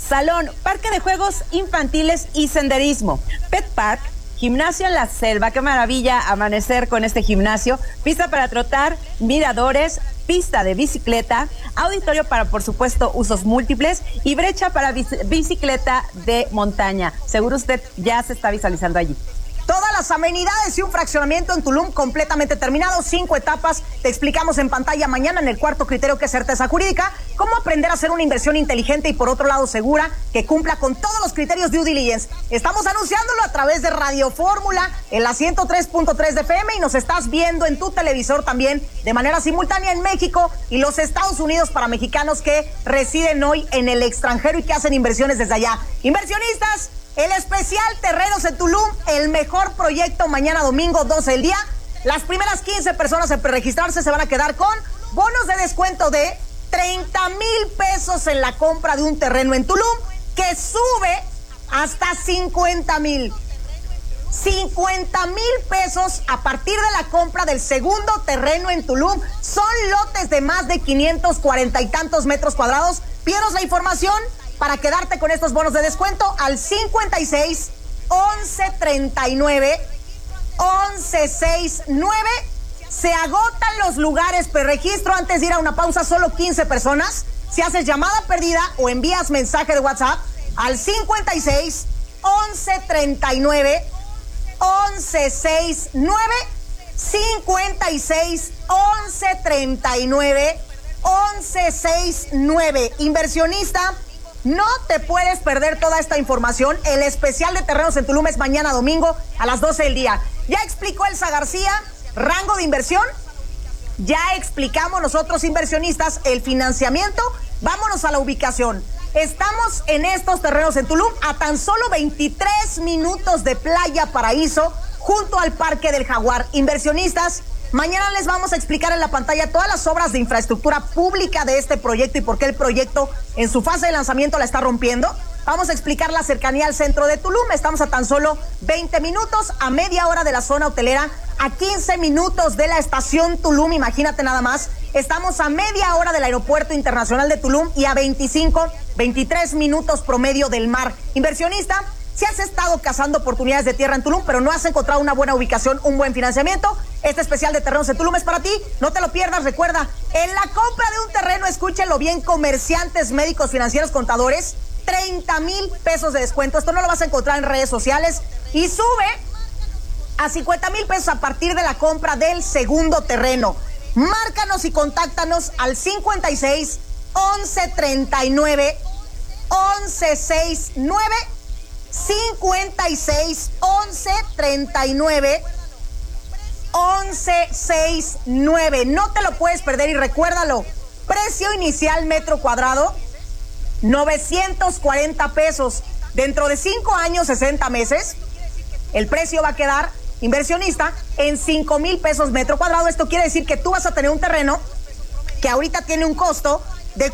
salón, parque de juegos infantiles y senderismo, pet park, gimnasio en la selva, qué maravilla amanecer con este gimnasio, pista para trotar, miradores, pista de bicicleta, auditorio para, por supuesto, usos múltiples y brecha para bicicleta de montaña. Seguro usted ya se está visualizando allí. Todas las amenidades y un fraccionamiento en Tulum completamente terminado, 5 etapas. Te explicamos en pantalla mañana en el cuarto criterio, que es certeza jurídica, cómo aprender a hacer una inversión inteligente y por otro lado segura, que cumpla con todos los criterios due diligence. Estamos anunciándolo a través de Radio Fórmula en la 103.3 de FM y nos estás viendo en tu televisor también de manera simultánea en México y los Estados Unidos para mexicanos que residen hoy en el extranjero y que hacen inversiones desde allá. Inversionistas, el especial Terrenos en Tulum, el mejor proyecto mañana domingo 12 del día. Las primeras 15 personas en preregistrarse se van a quedar con bonos de descuento de 30,000 pesos en la compra de un terreno en Tulum, que sube hasta 50,000. 50,000 pesos a partir de la compra del segundo terreno en Tulum. Son lotes de más de 540 y tantos metros cuadrados. Pídanos la información para quedarte con estos bonos de descuento al 56 11 39 11 69. Se agotan los lugares preregistro. Antes de ir a una pausa, solo 15 personas. Si haces llamada perdida o envías mensaje de WhatsApp al 56 11 39 11 69, 56 11 39 11 69. Inversionista, no te puedes perder toda esta información. El especial de Terrenos en Tulum es mañana domingo a las 12 del día. Ya explicó Elsa García, rango de inversión. Ya explicamos nosotros, inversionistas, el financiamiento. Vámonos a la ubicación. Estamos en estos terrenos en Tulum a tan solo 23 minutos de Playa Paraíso, junto al Parque del Jaguar. Inversionistas, mañana les vamos a explicar en la pantalla todas las obras de infraestructura pública de este proyecto y por qué el proyecto en su fase de lanzamiento la está rompiendo. Vamos a explicar la cercanía al centro de Tulum. Estamos a tan solo 20 minutos, a media hora de la zona hotelera, a 15 minutos de la estación Tulum, imagínate nada más. Estamos a media hora del Aeropuerto Internacional de Tulum y a 23 minutos promedio del mar. Inversionista, si has estado cazando oportunidades de tierra en Tulum, pero no has encontrado una buena ubicación, un buen financiamiento, este especial de Terrenos en Tulum es para ti. No te lo pierdas. Recuerda, en la compra de un terreno, escúchenlo bien, comerciantes, médicos, financieros, contadores, 30,000 pesos de descuento. Esto no lo vas a encontrar en redes sociales y sube a 50,000 pesos a partir de la compra del segundo terreno. Márcanos y contáctanos al 56 11 39 11 69, 56 11 39 11 69. No te lo puedes perder y recuérdalo. Precio inicial metro cuadrado 940 pesos. Dentro de 5 años, 60 meses, el precio va a quedar, inversionista, en 5,000 pesos metro cuadrado. Esto quiere decir que tú vas a tener un terreno que ahorita tiene un costo de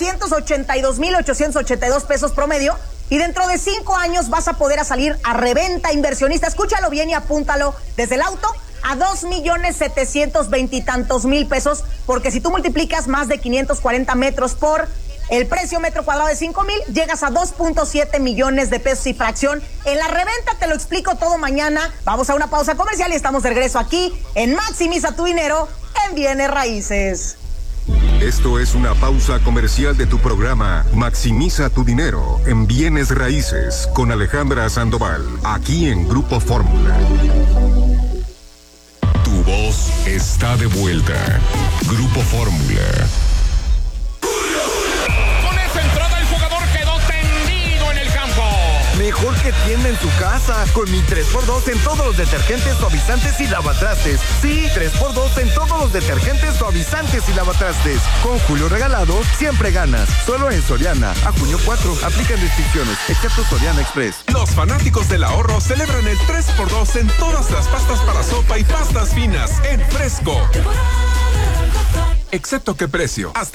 482,882 pesos promedio y dentro de 5 años vas a poder salir a reventa, inversionista. Escúchalo bien y apúntalo desde el auto a 2,720,000 y tantos pesos, porque si tú multiplicas más de 540 metros por el precio metro cuadrado de 5,000, llegas a 2.7 millones de pesos y fracción. En la reventa te lo explico todo mañana. Vamos a una pausa comercial y estamos de regreso aquí en Maximiza tu Dinero en Bienes Raíces. Esto es una pausa comercial de tu programa Maximiza tu Dinero en Bienes Raíces con Alejandra Sandoval, aquí en Grupo Fórmula. Tu voz está de vuelta. Grupo Fórmula. Mejor que tienda en tu casa, con mi 3x2 en todos los detergentes, suavizantes y lavatrastes. Sí, 3x2 en todos los detergentes, suavizantes y lavatrastes. Con Julio Regalado, siempre ganas. Solo en Soriana. A junio 4, aplican restricciones, excepto Soriana Express. Los fanáticos del ahorro celebran el 3x2 en todas las pastas para sopa y pastas finas en Fresco. Excepto qué precio. Hasta